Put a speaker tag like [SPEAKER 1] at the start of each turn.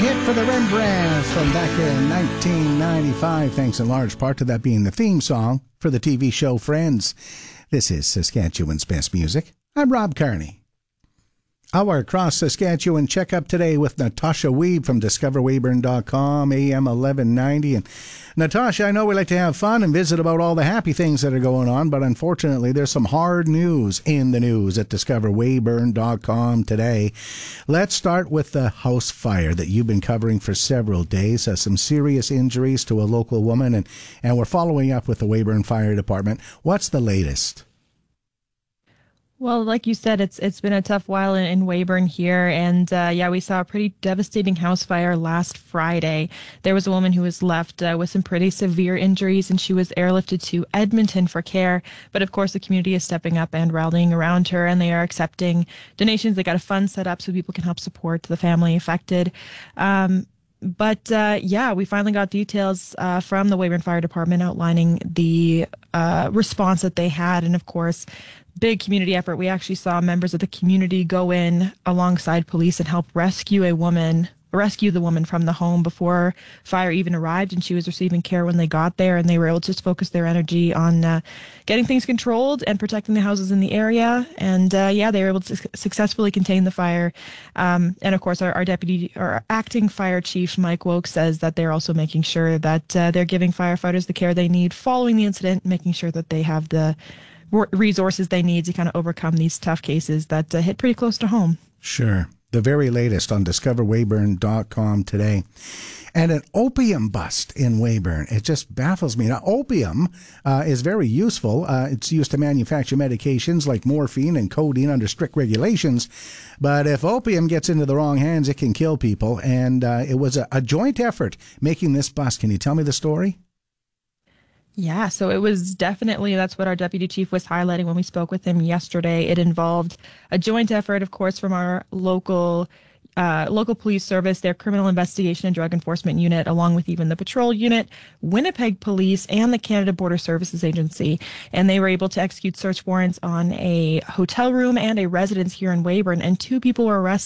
[SPEAKER 1] hit for the Rembrandts from back in 1995, thanks in large part to that being the theme song for the TV show Friends. This is Saskatchewan's Best Music. I'm Rob Carney. Our Across Saskatchewan checkup today with Natasha Wiebe from DiscoverWeyburn.com, AM 1190. And Natasha, I know we like to have fun and visit about all the happy things that are going on, but unfortunately there's some hard news in the news at DiscoverWeyburn.com today. Let's start with the house fire that you've been covering for several days. Some serious injuries to a local woman, and we're following up with the Weyburn Fire Department. What's the latest?
[SPEAKER 2] Well, like you said, it's been a tough while in Weyburn here. And we saw a pretty devastating house fire last Friday. There was a woman who was left with some pretty severe injuries, and she was airlifted to Edmonton for care. But of course, the community is stepping up and rallying around her, and they are accepting donations. They got a fund set up so people can help support the family affected. But we finally got details from the Weyburn Fire Department outlining the response that they had. And of course, big community effort. We actually saw members of the community go in alongside police and help rescue the woman from the home before fire even arrived, and she was receiving care when they got there, and they were able to just focus their energy on getting things controlled and protecting the houses in the area. And they were able to successfully contain the fire. And of course, our acting fire chief, Mike Woke, says that they're also making sure that they're giving firefighters the care they need following the incident, making sure that they have the resources they need to kind of overcome these tough cases that hit pretty close to home.
[SPEAKER 1] Sure. The very latest on DiscoverWeyburn.com today. And an opium bust in Weyburn. It just baffles me. Now, opium is very useful. It's used to manufacture medications like morphine and codeine under strict regulations. But if opium gets into the wrong hands, it can kill people. And it was a joint effort making this bust. Can you tell me the story?
[SPEAKER 2] Yeah, so it was definitely, that's what our deputy chief was highlighting when we spoke with him yesterday. It involved a joint effort, of course, from our local police service, their criminal investigation and drug enforcement unit, along with even the patrol unit, Winnipeg Police, and the Canada Border Services Agency. And they were able to execute search warrants on a hotel room and a residence here in Weyburn, and 2 people were arrested